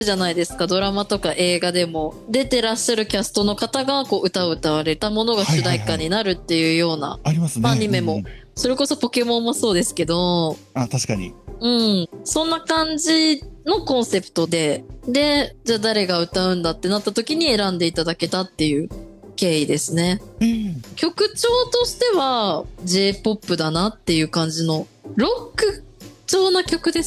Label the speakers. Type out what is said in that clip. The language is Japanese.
Speaker 1: じゃないですか、ドラマとか映画でも出てらっしゃるキャストの方がこう歌を歌われたものが主題歌になるっていうような、
Speaker 2: ありますね。
Speaker 1: アニメも、
Speaker 2: うん、
Speaker 1: それこそポケモンもそうですけど、
Speaker 2: あ、確かに。
Speaker 1: うん、そんな感じのコンセプトで、じゃあ誰が歌うんだってなった時に選んでいただけたっていう経緯ですね。曲調としては J-POP だなっていう感じのロック調な曲です